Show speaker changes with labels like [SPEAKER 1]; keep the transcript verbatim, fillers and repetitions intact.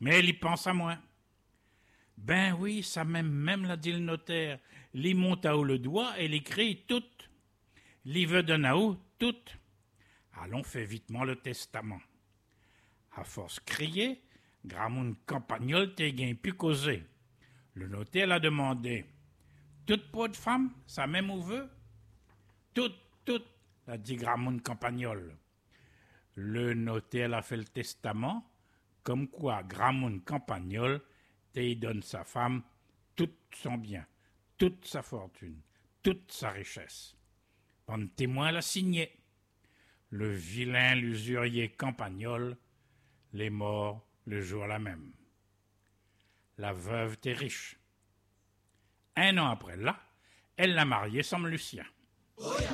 [SPEAKER 1] Mais elle y pense à moins. Ben oui, ça même, même l'a dit le notaire. L'y monte à haut le doigt et l'écrit toutes. L'y veut d'un à haut toutes. Allons, fais vitement le testament. À force crier, Gramoun campagnol t'es gain pu causer. Le notaire l'a demandé. Toute peau de femme, ça même ou veut? Toute, toute, l'a dit Gramoun campagnol. Le notaire l'a fait le testament, comme quoi Gramoun campagnol t'y donne sa femme tout son bien, toute sa fortune, toute sa richesse. Pendant témoin l'a signé. Le vilain l'usurier campagnol les morts le jour-là même. La veuve était riche. Un an après là, elle l'a marié sans Lucien.